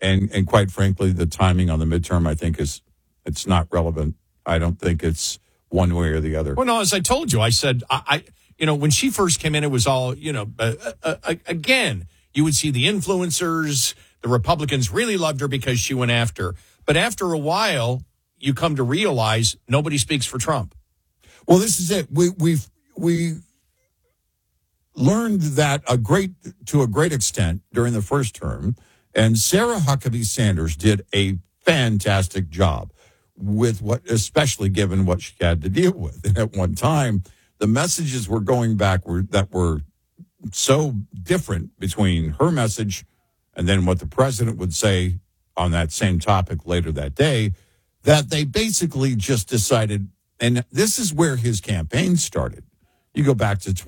And quite frankly, the timing on the midterm, I think, it's not relevant. I don't think it's one way or the other. Well, no, as I told you, I said, when she first came in, it was all, again, you would see the influencers. The Republicans really loved her because she went after. But after a while, you come to realize nobody speaks for Trump. Well, this is it. We learned that to a great extent during the first term, and Sarah Huckabee Sanders did a fantastic job with especially given what she had to deal with. And at one time, the messages were going back that were so different between her message and then what the president would say on that same topic later that day, that they basically just decided, and this is where his campaign started. You go back to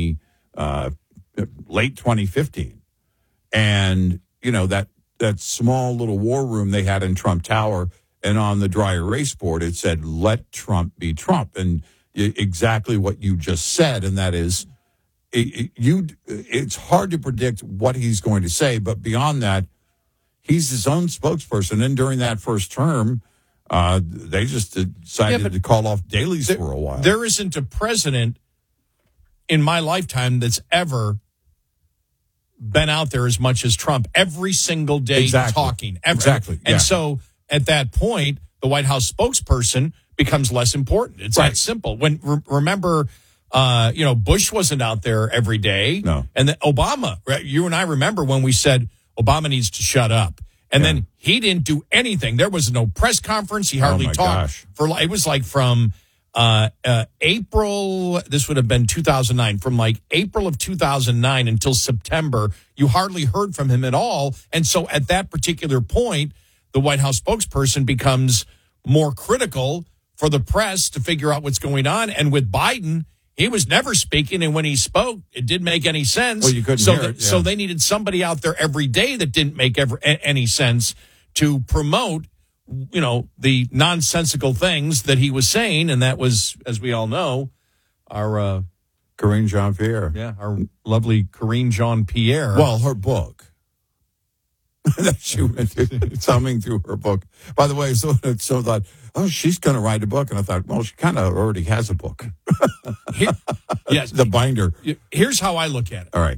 late 2015, and that small little war room they had in Trump Tower, and on the dry erase board it said, "Let Trump be Trump," and exactly what you just said, and that is, it's hard to predict what he's going to say, but beyond that, he's his own spokesperson. And during that first term, they just decided to call off dailies for a while. There isn't a president in my lifetime that's ever been out there as much as Trump every single day talking. Exactly. And so at that point, the White House spokesperson becomes less important. It's that simple. Remember, Bush wasn't out there every day. No. And then Obama, you and I remember when we said Obama needs to shut up. And then he didn't do anything. There was no press conference. He hardly talked. It was like from April, this would have been 2009, from like April of 2009 until September, you hardly heard from him at all. And so at that particular point, the White House spokesperson becomes more critical for the press to figure out what's going on. And with Biden, he was never speaking, and when he spoke, it didn't make any sense. Well, you couldn't hear it. Yeah. So they needed somebody out there every day that didn't make any sense to promote, the nonsensical things that he was saying, and that was, as we all know, our Karine Jean-Pierre. Yeah, our lovely Karine Jean-Pierre. Well, her book. That she went thumbing through her book. By the way, so thought, she's going to write a book. And I thought, well, she kind of already has a book. Yes. The binder. Here's how I look at it. All right.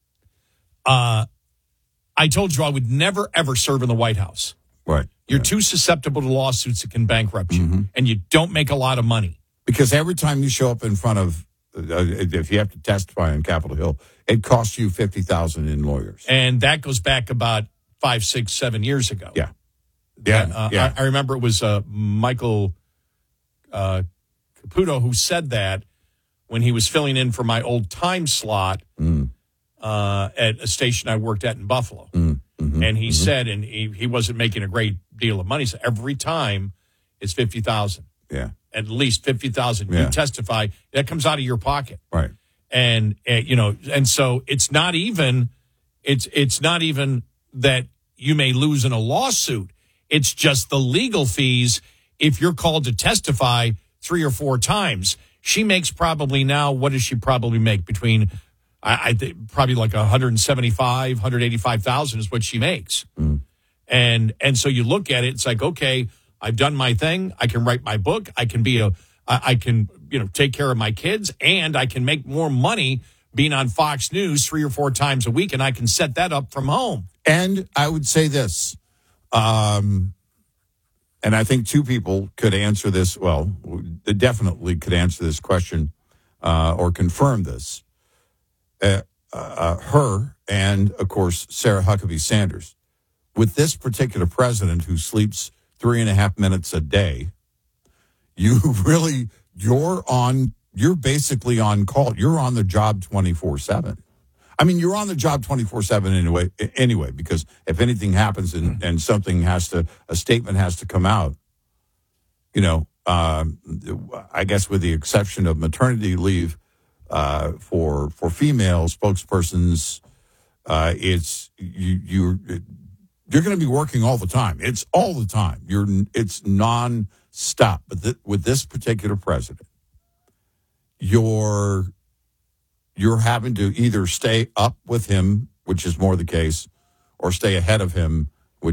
I told you I would never, ever serve in the White House. Right. You're too susceptible to lawsuits that can bankrupt you. And you don't make a lot of money. Because every time you show up in front of, if you have to testify on Capitol Hill, it costs you $50,000 in lawyers. And that goes back about 5, 6, 7 years ago. Yeah. I remember it was Michael Caputo who said that when he was filling in for my old time slot at a station I worked at in Buffalo. And he said, and he wasn't making a great deal of money. So every time it's $50,000. Yeah. At least $50,000. You testify, that comes out of your pocket. Right. And and so it's not even that you may lose in a lawsuit. It's just the legal fees if you're called to testify 3 or 4 times. She makes probably now, what does she probably make? Between, I think, probably like $175,000, $185,000 is what she makes. And so you look at it, it's like, okay, I've done my thing. I can write my book. I can take care of my kids, and I can make more money being on Fox News 3 or 4 times a week, and I can set that up from home. And I would say this, and I think 2 people could answer this. Well, they definitely could answer this question or confirm this. Her and, of course, Sarah Huckabee Sanders. With this particular president who sleeps 3.5 minutes a day, you're basically on call. You're on the job 24/7. I mean, you're on the job 24/7 anyway, because if anything happens and something a statement has to come out, I guess with the exception of maternity leave for female spokespersons, you're going to be working all the time. It's all the time. It's nonstop. But with this particular president, you're having to either stay up with him, which is more the case, or stay ahead of him